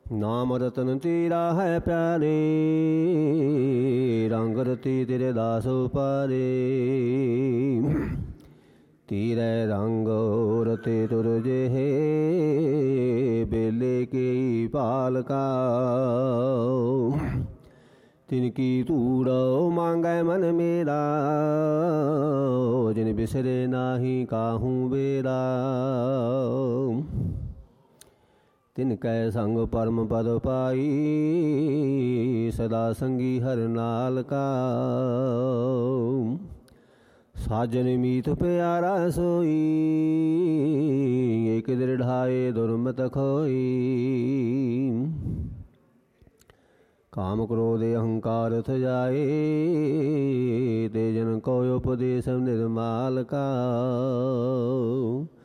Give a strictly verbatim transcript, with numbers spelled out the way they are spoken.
ਨਾਮ ਰਤਨ ਤੇਰਾ ਹੈ ਪਿਆਰੇ, ਰੰਗ ਰਤੀ ਤੇਰੇ ਦਾਸ ਉਪਾਰੇ। ਤੇਰੇ ਰੰਗ ਰਤੇ ਤੁਰ ਜਿਹੇ, ਬੇਲੇ ਕੀ ਪਾਲਕਾ। तिनकी धूड़ मांगै मन मेरा, जिन बिसरे नाही काहूँ बेरा। तिनकै संग परम पद पाई, सदा संगी हर नाल का। साजन मीत प्यारा सोई, एक दृढ़ाए दुर्मत खोई। काम क्रोध अहंकार थजाए, ते जन को उपदेश निर्माल का।